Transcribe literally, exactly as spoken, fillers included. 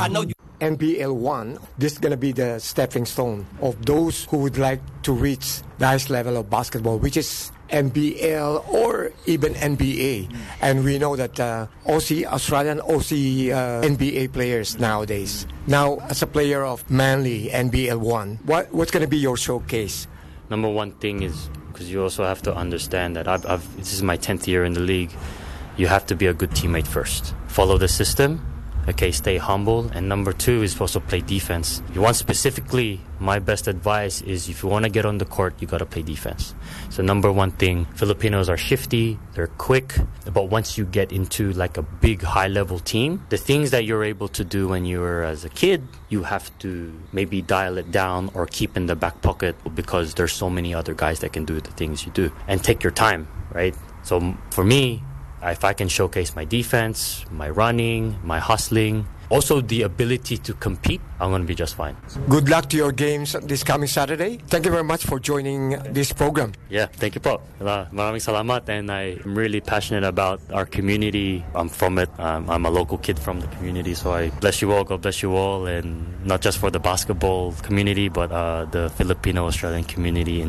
I know you. N B L one, this is going to be the stepping stone of those who would like to reach the highest level of basketball, which is N B L or even N B A. Mm. And we know that uh, Aussie, Australian Aussie uh, N B A players nowadays. Now, as a player of Manly N B L one, what, what's going to be your showcase? Number one thing is, because you also have to understand that I've, I've, this is my tenth year in the league, you have to be a good teammate first. Follow the system. Okay, stay humble. And number two is also play defense. You want specifically, my best advice is if you want to get on the court, you got to play defense. So number one thing, Filipinos are shifty, they're quick, but once you get into like a big high-level team, the things that you're able to do when you were as a kid, you have to maybe dial it down or keep in the back pocket because there's so many other guys that can do the things you do. And take your time, right? So for me, if I can showcase my defense, my running, my hustling, also the ability to compete, I'm going to be just fine. Good luck to your games this coming Saturday. Thank you very much for joining this program. Yeah, thank you po. Maraming salamat, and I'm really passionate about our community. I'm from it. Um, I'm a local kid from the community, so I bless you all, God bless you all, and not just for the basketball community, but uh, the Filipino-Australian community in